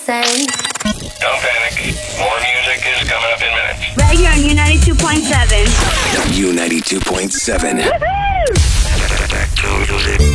Same. Don't panic. More music is coming up in minutes. Right here on U92.7. U92.7. Woohoo!